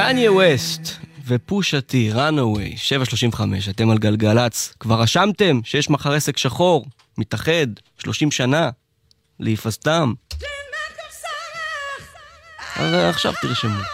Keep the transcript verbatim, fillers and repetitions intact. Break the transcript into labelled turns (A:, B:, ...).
A: קניה ווסט ופושה טי, runaway, שבע שלושים וחמש, אתם על גלגלץ. כבר רשמתם שיש מחר עסק שחור, מתאחד, שלושים שנה, להיפסתם. אז עכשיו תרשמו.